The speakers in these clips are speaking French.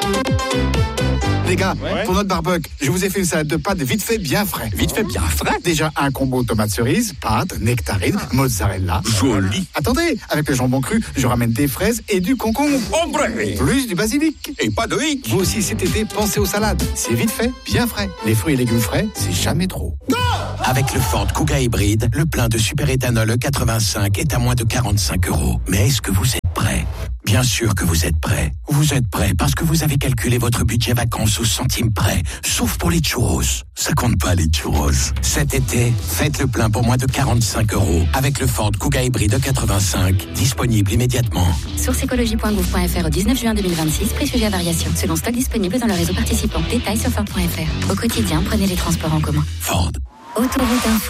Les gars, pour notre barbecue, je vous ai fait une salade de pâtes vite fait bien frais. Vite fait bien frais? Déjà un combo tomate cerise, pâtes, nectarines, mozzarella. Joli. Attendez, avec le jambon cru, je ramène des fraises et du concombre. Ombre. Plus du basilic. Et pas de hic. Vous aussi cet été, pensez aux salades. C'est vite fait, bien frais. Les fruits et légumes frais, c'est jamais trop. Avec le Ford Kuga hybride, le plein de superéthanol E85 est à moins de 45 €. Mais est-ce que vous êtes prêts? Bien sûr que vous êtes prêts. Vous êtes prêts parce que vous avez calculé votre budget vacances au centime près. Sauf pour les churros. Ça compte pas les churros. Cet été, faites le plein pour moins de 45 € avec le Ford Kuga hybride E85. Disponible immédiatement. Source écologie.gouv.fr au 19 juin 2026. Prix sujet à variation. Selon stock disponible dans le réseau participant. Détails sur Ford.fr. Au quotidien, prenez les transports en commun. Ford. Autoroute Info.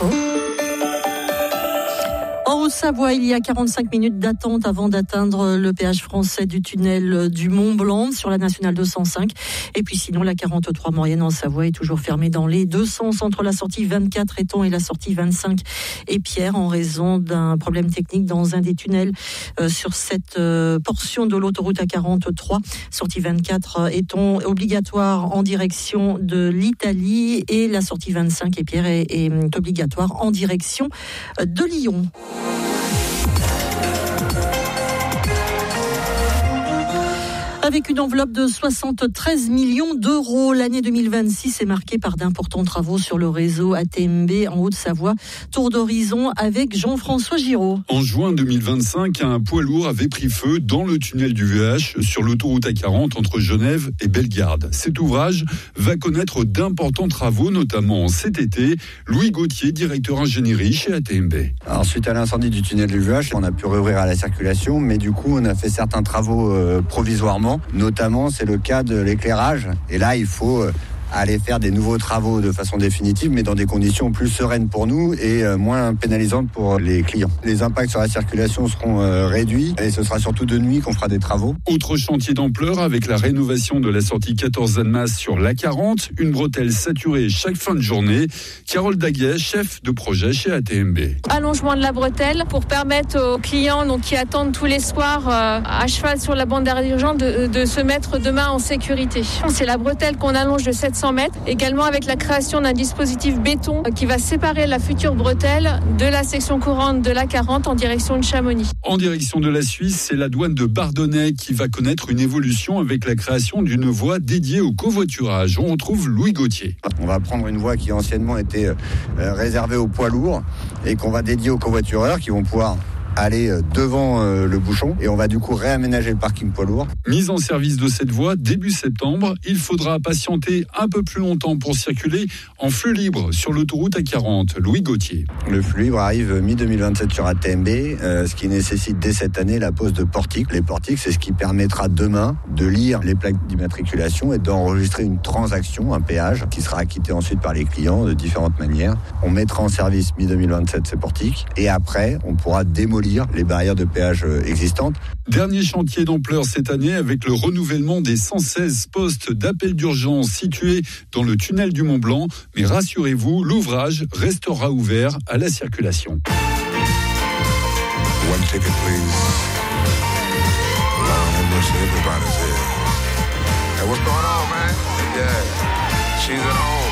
En Haute-Savoie, il y a 45 minutes d'attente avant d'atteindre le péage français du tunnel du Mont-Blanc sur la nationale 205. Et puis sinon, la 43 Maurienne en Savoie est toujours fermée dans les deux sens entre la sortie 24 Étang et la sortie 25 Épierre en raison d'un problème technique dans un des tunnels sur cette portion de l'autoroute A43. Sortie 24 Étang obligatoire en direction de l'Italie et la sortie 25 Épierre est obligatoire en direction de Lyon. Avec une enveloppe de 73 millions d'euros, l'année 2026 est marquée par d'importants travaux sur le réseau ATMB en Haute-Savoie. Tour d'horizon avec Jean-François Giraud. En juin 2025, un poids lourd avait pris feu dans le tunnel du VH sur l'autoroute A40 entre Genève et Bellegarde. Cet ouvrage va connaître d'importants travaux, notamment cet été. Louis Gauthier, directeur ingénierie chez ATMB. Alors, suite à l'incendie du tunnel du VH, on a pu rouvrir à la circulation, mais du coup, on a fait certains travaux provisoirement. Notamment, c'est le cas de l'éclairage. Et là, il faut aller faire des nouveaux travaux de façon définitive, mais dans des conditions plus sereines pour nous et moins pénalisantes pour les clients. Les impacts sur la circulation seront réduits et ce sera surtout de nuit qu'on fera des travaux. Autre chantier d'ampleur avec la rénovation de la sortie 14 Annemasse sur l'A40, une bretelle saturée chaque fin de journée. Carole Daguet, chef de projet chez ATMB. Allongement de la bretelle pour permettre aux clients qui attendent tous les soirs à cheval sur la bande d'arrêt urgent de se mettre demain en sécurité. C'est la bretelle qu'on allonge de 700 mètres, également avec la création d'un dispositif béton qui va séparer la future bretelle de la section courante de l'A40 en direction de Chamonix. En direction de la Suisse, c'est la douane de Bardonnay qui va connaître une évolution avec la création d'une voie dédiée au covoiturage. On retrouve Louis Gauthier. On va prendre une voie qui anciennement était réservée aux poids lourds et qu'on va dédier aux covoitureurs qui vont pouvoir aller devant le bouchon et on va du coup réaménager le parking poids lourd. Mise en service de cette voie début septembre, il faudra patienter un peu plus longtemps pour circuler en flux libre sur l'autoroute A40. Louis Gauthier. Le flux libre arrive mi-2027 sur ATMB, ce qui nécessite dès cette année la pose de portiques. Les portiques, c'est ce qui permettra demain de lire les plaques d'immatriculation et d'enregistrer une transaction, un péage, qui sera acquitté ensuite par les clients de différentes manières. On mettra en service mi-2027 ces portiques et après, on pourra démolir les barrières de péage existantes. Dernier chantier d'ampleur cette année avec le renouvellement des 116 postes d'appel d'urgence situés dans le tunnel du Mont-Blanc. Mais rassurez-vous, l'ouvrage restera ouvert à la circulation. One ticket, please. Lord have mercy, everybody's here. Hey, what's going on, man? Yeah, she's at home.